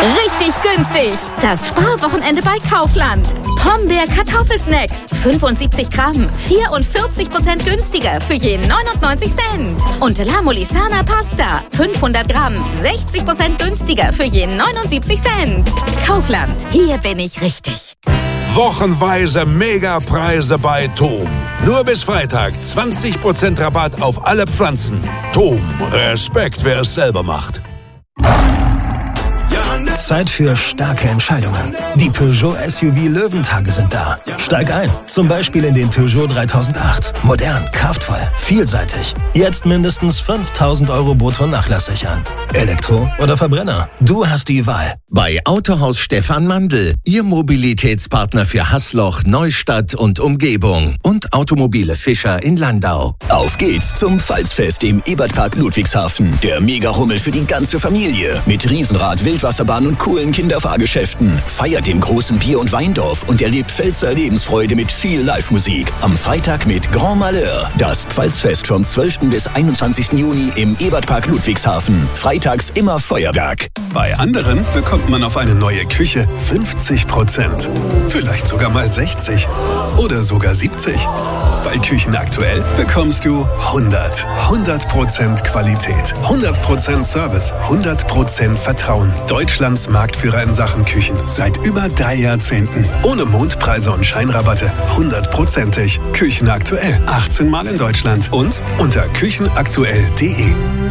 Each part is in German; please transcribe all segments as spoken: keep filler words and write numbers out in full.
Richtig günstig. Das Sparwochenende bei Kaufland. Pombeer Kartoffelsnacks. fünfundsiebzig Gramm. vierundvierzig Prozent günstiger für je neunundneunzig Cent. Und La Molisana Pasta. fünfhundert Gramm. sechzig Prozent günstiger für je neunundsiebzig Cent. Kaufland. Hier bin ich richtig. Wochenweise Megapreise bei Tom. Nur bis Freitag zwanzig Prozent Rabatt auf alle Pflanzen. Tom, Respekt, wer es selber macht. Zeit für starke Entscheidungen. Die Peugeot S U V Löwentage sind da. Steig ein, zum Beispiel in den Peugeot dreitausendacht. Modern, kraftvoll, vielseitig. Jetzt mindestens fünftausend Euro brutto nachlasssichern. Elektro oder Verbrenner? Du hast die Wahl. Bei Autohaus Stefan Mandl, Ihr Mobilitätspartner für Haßloch, Neustadt und Umgebung. Und Automobile Fischer in Landau. Auf geht's zum Pfalzfest im Ebertpark Ludwigshafen. Der Mega-Hummel für die ganze Familie. Mit Riesenrad, Wildwasserbahn und coolen Kinderfahrgeschäften. Feiert den großen Bier- und Weindorf und erlebt Pfälzer Lebensfreude mit viel Live-Musik. Am Freitag mit Grand Malheur. Das Pfalzfest vom zwölften bis einundzwanzigsten Juni im Ebertpark Ludwigshafen. Freitags immer Feuerwerk. Bei anderen bekommt man auf eine neue Küche fünfzig Prozent. Vielleicht sogar mal sechzig. Oder sogar siebzig. Bei Küchen aktuell bekommst du hundert. hundert Prozent Qualität. hundert Prozent Service. hundert Prozent Vertrauen. Deutschlands Marktführer in Sachen Küchen. Seit über drei Jahrzehnten. Ohne Mondpreise und Scheinrabatte. hundertprozentig. Küchen aktuell. achtzehn Mal in Deutschland. Und unter küchenaktuell punkt de.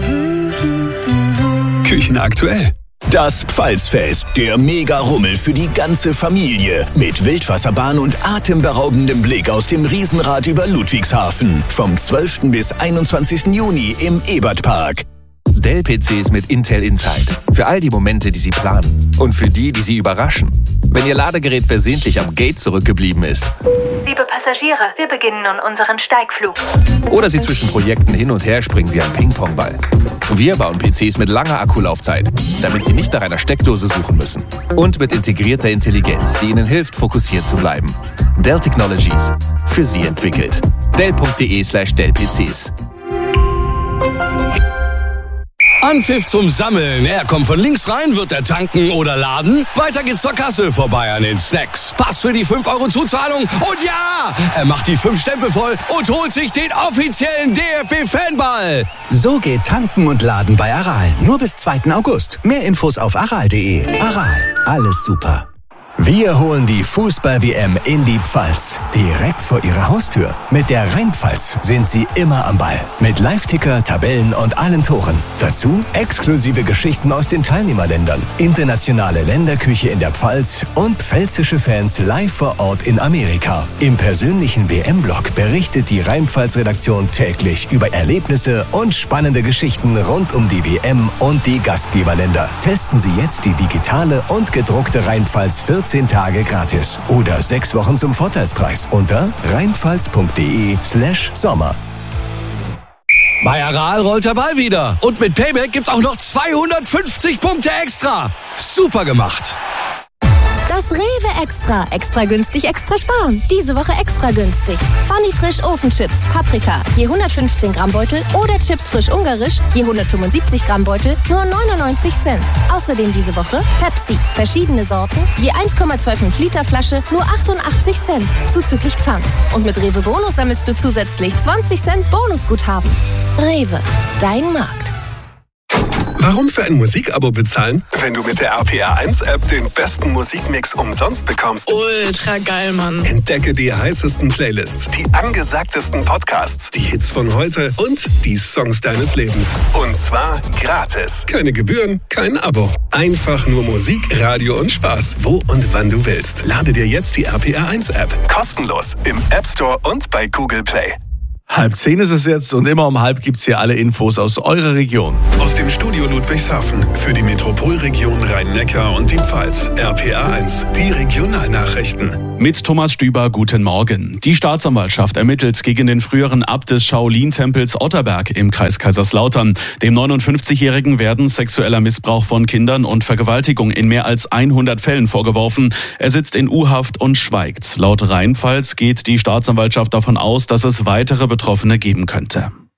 Küchen aktuell. Das Pfalzfest, der Mega-Rummel für die ganze Familie. Mit Wildwasserbahn und atemberaubendem Blick aus dem Riesenrad über Ludwigshafen. Vom zwölften bis einundzwanzigsten Juni im Ebertpark. Dell-P Cs mit Intel Inside. Für all die Momente, die Sie planen. Und für die, die Sie überraschen. Wenn Ihr Ladegerät versehentlich am Gate zurückgeblieben ist. Liebe Passagiere, wir beginnen nun unseren Steigflug. Oder Sie zwischen Projekten hin und her springen wie ein Ping-Pong-Ball. Wir bauen P Cs mit langer Akkulaufzeit, damit Sie nicht nach einer Steckdose suchen müssen. Und mit integrierter Intelligenz, die Ihnen hilft, fokussiert zu bleiben. Dell Technologies. Für Sie entwickelt. Dell punkt de slash Dell P Cs. Anpfiff zum Sammeln. Er kommt von links rein, wird er tanken oder laden. Weiter geht's zur Kasse, vorbei an den Snacks. Pass für die fünf Euro Zuzahlung. Und ja, er macht die fünf Stempel voll und holt sich den offiziellen D F B-Fanball. So geht tanken und laden bei Aral. Nur bis zweiten August. Mehr Infos auf aral punkt de. Aral. Alles super. Wir holen die Fußball-W M in die Pfalz. Direkt vor Ihrer Haustür. Mit der Rheinpfalz sind Sie immer am Ball. Mit Live-Ticker, Tabellen und allen Toren. Dazu exklusive Geschichten aus den Teilnehmerländern. Internationale Länderküche in der Pfalz und pfälzische Fans live vor Ort in Amerika. Im persönlichen W M-Blog berichtet die Rheinpfalz-Redaktion täglich über Erlebnisse und spannende Geschichten rund um die W M und die Gastgeberländer. Testen Sie jetzt die digitale und gedruckte Rheinpfalz vierzehn Tage gratis oder sechs Wochen zum Vorteilspreis unter rheinpfalz punkt de slash Sommer. Bei Aral rollt der Ball wieder. Und mit Payback gibt's auch noch zweihundertfünfzig Punkte extra. Super gemacht. Das Rewe Extra. Extra günstig, extra sparen. Diese Woche extra günstig. Funny Frisch Ofenchips, Paprika, je hundertfünfzehn Gramm Beutel oder Chips frisch ungarisch, je hundertfünfundsiebzig Gramm Beutel, nur neunundneunzig Cent. Außerdem diese Woche Pepsi, verschiedene Sorten, je eins Komma fünfundzwanzig Liter Flasche, nur achtundachtzig Cent, zuzüglich Pfand. Und mit Rewe Bonus sammelst du zusätzlich zwanzig Cent Bonusguthaben. Rewe, dein Markt. Warum für ein Musikabo bezahlen, wenn du mit der R P R eins App den besten Musikmix umsonst bekommst? Ultra geil, Mann. Entdecke die heißesten Playlists, die angesagtesten Podcasts, die Hits von heute und die Songs deines Lebens. Und zwar gratis. Keine Gebühren, kein Abo. Einfach nur Musik, Radio und Spaß. Wo und wann du willst. Lade dir jetzt die R P R eins App. Kostenlos im App Store und bei Google Play. Halb zehn ist es jetzt und immer um halb gibt's hier alle Infos aus eurer Region. Aus dem Studio Ludwigshafen für die Metropolregion Rhein-Neckar und die Pfalz. R P R eins, die Regionalnachrichten. Mit Thomas Stüber, guten Morgen. Die Staatsanwaltschaft ermittelt gegen den früheren Abt des Shaolin-Tempels Otterberg im Kreis Kaiserslautern. Dem neunundfünfzigjährigen werden sexueller Missbrauch von Kindern und Vergewaltigung in mehr als hundert Fällen vorgeworfen. Er sitzt in U-Haft und schweigt. Laut Rheinpfalz geht die Staatsanwaltschaft davon aus, dass es weitere Betroffene geben könnte.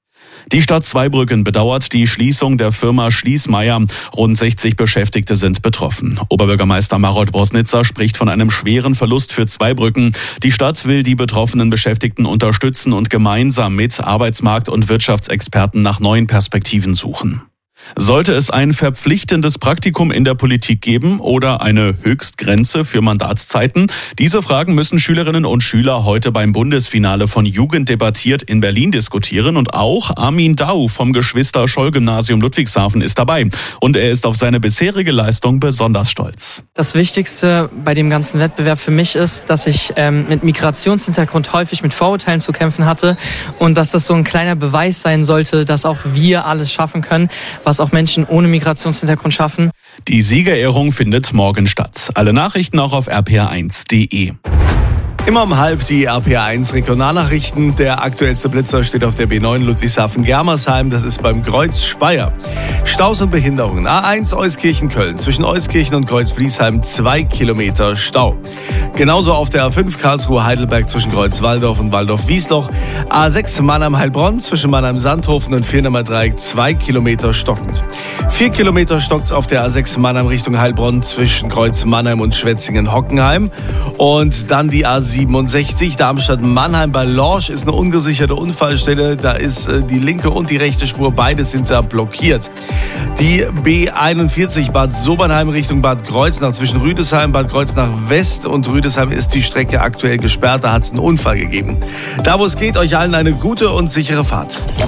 Die Stadt Zweibrücken bedauert die Schließung der Firma Schließmeier. Rund sechzig Beschäftigte sind betroffen. Oberbürgermeister Marot Wosnitzer spricht von einem schweren Verlust für Zweibrücken. Die Stadt will die betroffenen Beschäftigten unterstützen und gemeinsam mit Arbeitsmarkt- und Wirtschaftsexperten nach neuen Perspektiven suchen. Sollte es ein verpflichtendes Praktikum in der Politik geben oder eine Höchstgrenze für Mandatszeiten? Diese Fragen müssen Schülerinnen und Schüler heute beim Bundesfinale von Jugend debattiert in Berlin diskutieren. Und auch Armin Dau vom Geschwister-Scholl-Gymnasium Ludwigshafen ist dabei. Und er ist auf seine bisherige Leistung besonders stolz. Das Wichtigste bei dem ganzen Wettbewerb für mich ist, dass ich ähm, mit Migrationshintergrund häufig mit Vorurteilen zu kämpfen hatte und dass das so ein kleiner Beweis sein sollte, dass auch wir alles schaffen können, was auch Menschen ohne Migrationshintergrund schaffen. Die Siegerehrung findet morgen statt. Alle Nachrichten auch auf r p r eins punkt d e. Immer um halb die R P R eins Regionalnachrichten. Der aktuellste Blitzer steht auf der B neun Ludwigshafen-Germersheim. Das ist beim Kreuz Speyer. Staus und Behinderungen. A eins Euskirchen-Köln. Zwischen Euskirchen und Kreuz-Bliesheim zwei Kilometer Stau. Genauso auf der A fünf Karlsruhe-Heidelberg zwischen Kreuz-Walldorf und Walldorf-Wiesloch. A sechs Mannheim-Heilbronn zwischen Mannheim-Sandhofen und Viernemer Dreieck zwei Kilometer stockend. Vier Kilometer stockt's auf der A sechs Mannheim Richtung Heilbronn zwischen Kreuz-Mannheim und Schwetzingen-Hockenheim. Und dann die A siebenundsechzig Darmstadt-Mannheim bei Lorsch ist eine ungesicherte Unfallstelle. Da ist äh, die linke und die rechte Spur, beides sind da blockiert. Die B einundvierzig Bad Sobernheim Richtung Bad Kreuznach zwischen Rüdesheim, Bad Kreuznach West und Rüdesheim ist die Strecke aktuell gesperrt. Da hat es einen Unfall gegeben. Da wo es geht, euch allen eine gute und sichere Fahrt.